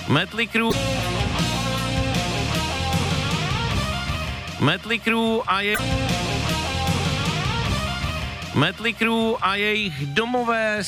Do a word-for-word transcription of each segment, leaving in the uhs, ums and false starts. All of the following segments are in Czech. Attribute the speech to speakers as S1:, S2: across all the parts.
S1: Mötley Crüe. Mötley Crüe a je... Mötley Crüe a jejich domové...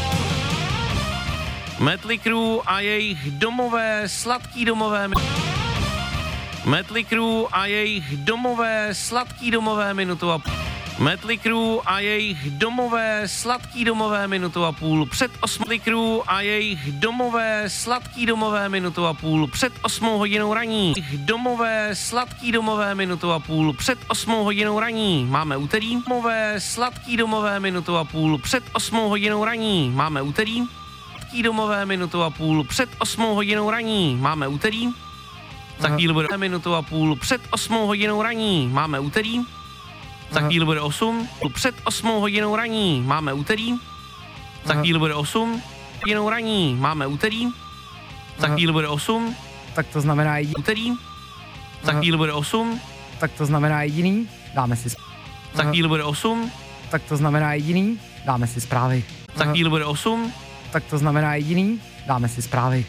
S1: Mötley Crüe a jejich domové, sladký domové... Mötley Crüe a jejich domové, sladký domové minutu a... Mötley Crüe a jejich domové, sladký domové minutu a půl před osm... Mötley Crüe a jejich domové, sladký domové minutu a půl před osmou hodinou raní. Jejich domové, sladký domové minutu a půl před osmou hodinou raní. Máme úterý. Domové, sladký domové minutu a půl před osmou hodinou raní. Máme úterý. Sladký domové minutu a půl před osmou hodinou raní. Máme úterý. Za chvíli bude minutu a půl před osmou hodinou raní. Máme úterý. Za chvíli bude osm, před osmou hodinou raní. Máme úterý. Za chvíli bude osm, hodinou raní. Máme úterý. Za chvíli bude osm.
S2: Tak to znamená jediný.
S1: Úterý. Za chvíli bude osm.
S2: Tak to znamená jediný. Dáme si zprávy.
S1: Za chvíli bude osm.
S2: Tak to znamená jediný. Dáme si zprávy.
S1: Za chvíli bude osm.
S2: Tak to znamená jediný. Dáme si zprávy.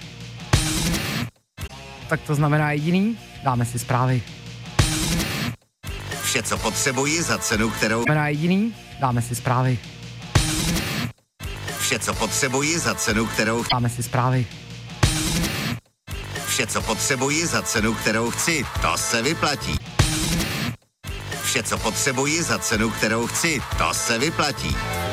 S2: Tak to znamená jediný. Dáme si zprávy.
S3: Vše, co potřebuji za cenu, kterou...
S2: Znamená jediný. Dáme si zprávy.
S3: Vše, co potřebuji za cenu, kterou...
S2: Dáme si zprávy.
S3: Vše, co potřebuji za cenu, kterou chci, to se vyplatí. Vše, co potřebuji za cenu, kterou chci, to se vyplatí.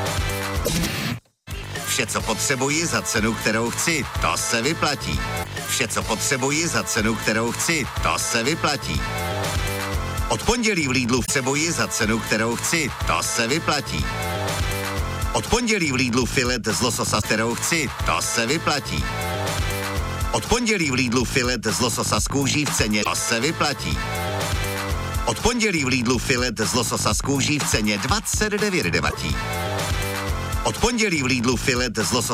S3: Vše, co potřebuji za cenu, kterou chci, to se vyplatí. Vše, co potřebuji za cenu, kterou chci, to se vyplatí. Od pondělí v Lidlu potřebuji za cenu, kterou chci, to se vyplatí. Od pondělí v Lidlu filet z lososa, kterou chci, to se vyplatí. Od pondělí v Lidlu filet z lososa z kůží v ceně, to se vyplatí. Od pondělí v Lidlu filet z lososa z kůží v ceně dvacet devět devadesát. Od pondělí v Lidlu filet z lososa